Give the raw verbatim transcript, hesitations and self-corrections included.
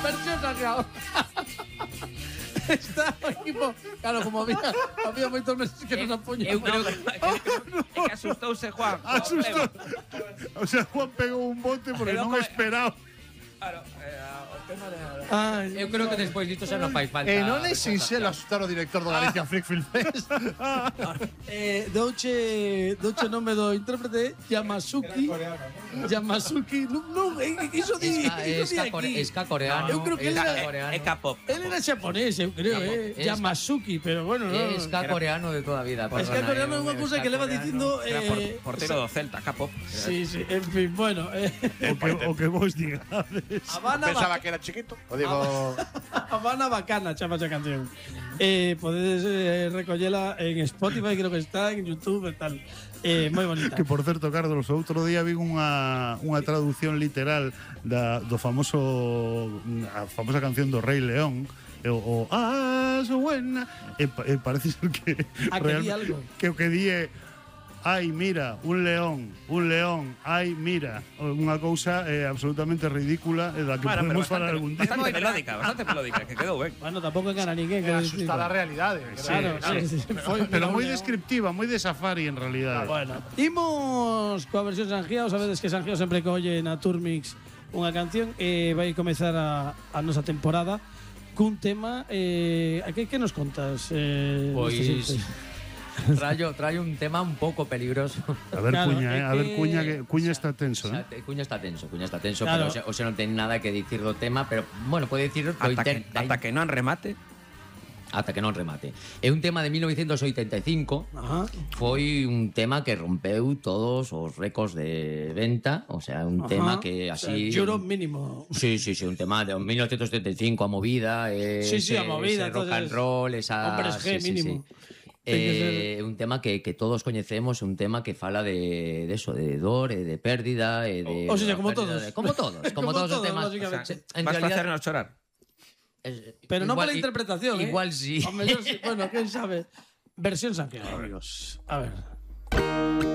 Versión Sanjeao. Está o equipo, claro, como había, había moitos meses que nos apoñamos. Eu creo que, que, que asustouse Juan. Asustó. O sea, Juan pegou un bote porque Pero non como- esperaba. Claro, eh, o tema de... Ai, Eu creo que despois disto xa non fai falta. E non é sinxelo asustar o director do Galicia Freak Film Fest. eh, douche, douche nome do intérprete Yamasuki. Yamasuki. Non, non, eh, iso di, Esca, iso di esca, core, aquí. esca coreano. Eu creo que esca era- coreano. É K-pop. Él era xaponés, eu creo, eh. Es- Yamasuki, pero bueno, no. Esca coreano de toda a vida. Es que perdona, coreano é eu- unha cousa esca que leva coreano. dicindo Era por, eh, portero do Celta, K-pop. Sí, sí, en fin, bueno, eh, O que, o que vos digades. Habana, Pensaba Bac- que era chiquito. O digo, Habana Bacana, chama esa canción. Eh, podedes eh, recollela en Spotify, creo que está, en YouTube e tal. Eh, moi bonita. Que por certo, Carlos, outro día vi unha, unha traducción literal da, do famoso a famosa canción do Rei León e o, o ah, so buena e, pa- e parece ser que Ah, que di real- algo. que o que di é ai, mira, un león, un león, ai, mira, unha cousa eh, absolutamente ridícula e da que Bueno, pero podemos falar bastante, algún día. bastante melódica, bastante melódica, que quedou ben. Bueno, tampouco engana a ninguén. era quero dicir. asustar a realidade. Claro, sí, sí, sí, foi- Pero moi León. descriptiva, moi de safari en realidad. Bueno, imos coa versión Sanjeao. Sabedes que Sanjeao sempre colle na Turmix unha canción e vai comezar a, a nosa temporada cun tema eh, a que, que nos contas? Eh, Pois neste sitio? traio, traio un tema un pouco peligroso. A ver, Claro, Cuña, eh, é a ver, que- Cuña, que Cuña o sea, está tenso, O sea, eh. te- Cuña está tenso, Cuña está tenso, Claro. pero o sea, non ten nada que dicir do tema, pero bueno, pode dicir do Ata que, inter- da ata que non remate. ata que non remate. É un tema de mil novecientos oitenta e cinco. Ajá. Foi un tema que rompeu todos os récords de venta, o sea, un Ajá. tema que O sea, así Euro mínimo. Sí, sí, sí, un tema de mil novecientos setenta y cinco, a movida, eh, Sí, sí, a ese- movida, ese rock and entonces, roll, esa hombres G sí, sí, mínimo. sí. Ten que Eh, un tema que, que todos coñecemos, un tema que fala de, de eso, de dor, e de pérdida, e de O sea, como pérdida todos. de- como todos, como, Como todos todos, os temas. básicamente. En Vas a realidad, facernos chorar. eh, Pero non igual- pola interpretación, eh? Igual sí. O mellor sí. Bueno, quen sabe. Versión Sanjeao, amigos. A ver.